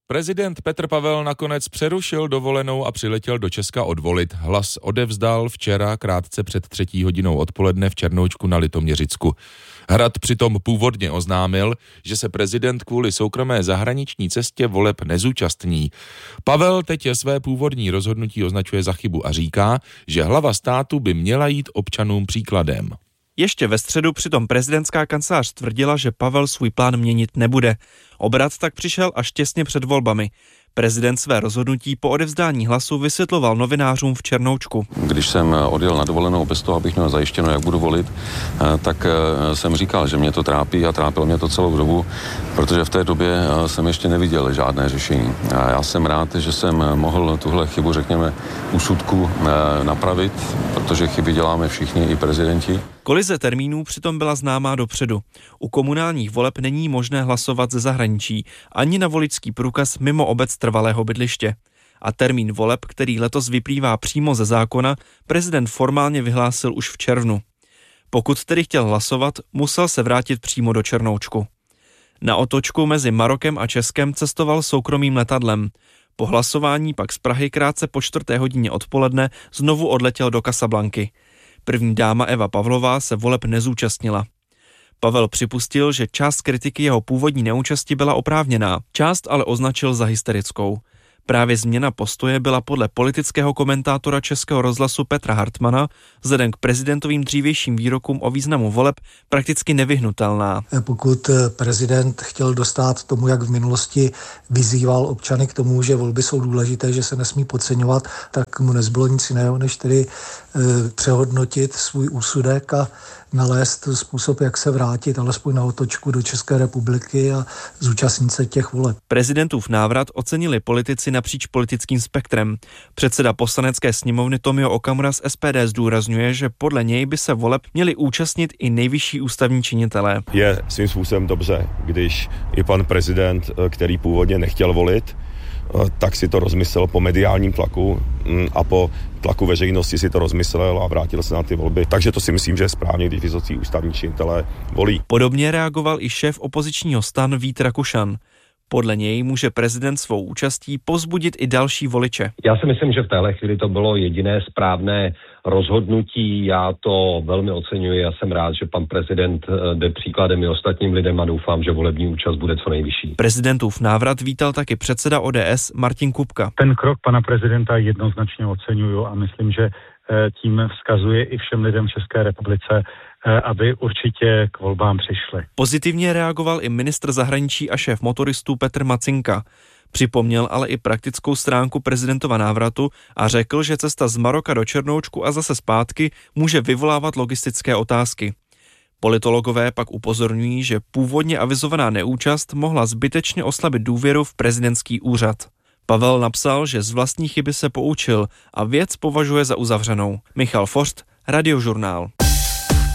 Prezident Petr Pavel nakonec přerušil dovolenou a přiletěl do Česka odvolit. Hlas odevzdal včera krátce před 3. hodinou odpoledne v Černoučku na Litoměřicku. Hrad přitom původně oznámil, že se prezident kvůli soukromé zahraniční cestě voleb nezúčastní. Pavel teď své původní rozhodnutí označuje za chybu a říká, že hlava státu by měla jít občanům příkladem. Ještě ve středu přitom prezidentská kancelář tvrdila, že Pavel svůj plán měnit nebude. Obrat tak přišel až těsně před volbami. Prezident své rozhodnutí po odevzdání hlasu vysvětloval novinářům v Černoučku. Když jsem odjel na dovolenou bez toho, abych měl zajištěno, jak budu volit, tak jsem říkal, že mě to trápí a trápilo mě to celou dobu, protože v té době jsem ještě neviděl žádné řešení. A já jsem rád, že jsem mohl tuhle chybu, řekněme, úsudku napravit, protože chyby děláme všichni, i prezidenti. Kolize termínů přitom byla známá dopředu. U komunálních voleb není možné hlasovat ze zahraničí, ani na voličský průkaz mimo obec trvalého bydliště. A termín voleb, který letos vyplývá přímo ze zákona, prezident formálně vyhlásil už v červnu. Pokud tedy chtěl hlasovat, musel se vrátit přímo do Černoučku. Na otočku mezi Marokem a Českem cestoval soukromým letadlem. Po hlasování pak z Prahy krátce po 4. hodině odpoledne znovu odletěl do Casablanky. První dáma Eva Pavlová se voleb nezúčastnila. Pavel připustil, že část kritiky jeho původní neúčasti byla oprávněná, část ale označil za hysterickou. Právě změna postoje byla podle politického komentátora Českého rozhlasu Petra Hartmana vzhledem k prezidentovým dřívějším výrokům o významu voleb prakticky nevyhnutelná. Pokud prezident chtěl dostát tomu, jak v minulosti vyzýval občany k tomu, že volby jsou důležité, že se nesmí podceňovat, tak mu nezbylo nic jiného, než tedy přehodnotit svůj úsudek a nalézt způsob, jak se vrátit alespoň na otočku do České republiky a zúčastnit se těch voleb. Prezidentův návrat ocenili politici napříč politickým spektrem. Předseda Poslanecké sněmovny Tomio Okamura z SPD zdůrazňuje, že podle něj by se voleb měli účastnit i nejvyšší ústavní činitelé. Je svým způsobem dobře, když i pan prezident, který původně nechtěl volit, tak si to rozmyslel po mediálním tlaku a po tlaku veřejnosti si to rozmyslel a vrátil se na ty volby. Takže to si myslím, že je správně, když vysocí ústavní činitelé volí. Podobně reagoval i šéf opozičního STAN Vít Rakušan. Podle něj může prezident svou účastí povzbudit i další voliče. Já si myslím, že v téhle chvíli to bylo jediné správné rozhodnutí. Já to velmi oceňuji a jsem rád, že pan prezident jde příkladem i ostatním lidem a doufám, že volební účast bude co nejvyšší. Prezidentův návrat vítal taky předseda ODS Martin Kupka. Ten krok pana prezidenta jednoznačně oceňuju a myslím, že tím vzkazuje i všem lidem v České republice, aby určitě k volbám přišli. Pozitivně reagoval i ministr zahraničí a šéf motoristů Petr Macinka. Připomněl ale i praktickou stránku prezidentova návratu a řekl, že cesta z Maroka do Černoučku a zase zpátky může vyvolávat logistické otázky. Politologové pak upozorňují, že původně avizovaná neúčast mohla zbytečně oslabit důvěru v prezidentský úřad. Pavel napsal, že z vlastní chyby se poučil a věc považuje za uzavřenou. Michal Forst, Radiožurnál.